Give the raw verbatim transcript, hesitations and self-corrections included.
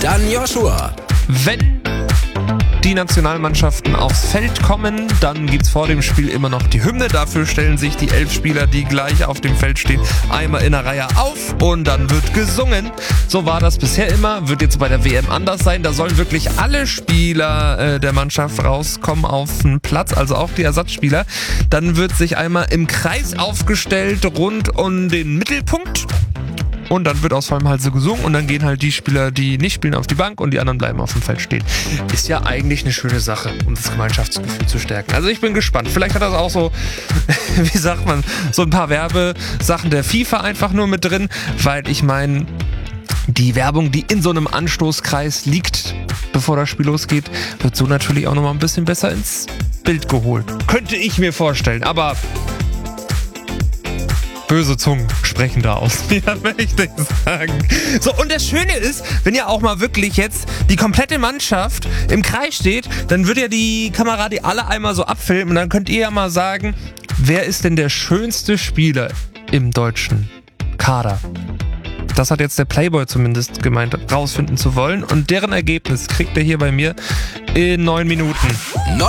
Jan Joshua. Wenn die Nationalmannschaften aufs Feld kommen, dann gibt's vor dem Spiel immer noch die Hymne. Dafür stellen sich die elf Spieler, die gleich auf dem Feld stehen, einmal in der Reihe auf und dann wird gesungen. So war das bisher immer, wird jetzt bei der W M anders sein. Da sollen wirklich alle Spieler äh, der Mannschaft rauskommen auf den Platz, also auch die Ersatzspieler. Dann wird sich einmal im Kreis aufgestellt rund um den Mittelpunkt. Und dann wird aus vollem Halse gesungen und dann gehen halt die Spieler, die nicht spielen, auf die Bank und die anderen bleiben auf dem Feld stehen. Ist ja eigentlich eine schöne Sache, um das Gemeinschaftsgefühl zu stärken. Also ich bin gespannt. Vielleicht hat das auch so, wie sagt man, so ein paar Werbesachen der FIFA einfach nur mit drin, weil ich meine, die Werbung, die in so einem Anstoßkreis liegt, bevor das Spiel losgeht, wird so natürlich auch nochmal ein bisschen besser ins Bild geholt. Könnte ich mir vorstellen, aber böse Zungen sprechen da aus. Ja, möchte ich sagen. So, und das Schöne ist, wenn ja auch mal wirklich jetzt die komplette Mannschaft im Kreis steht, dann wird ja die Kamera die alle einmal so abfilmen und dann könnt ihr ja mal sagen, wer ist denn der schönste Spieler im deutschen Kader? Das hat jetzt der Playboy zumindest gemeint, rausfinden zu wollen. Und deren Ergebnis kriegt er hier bei mir in neun Minuten.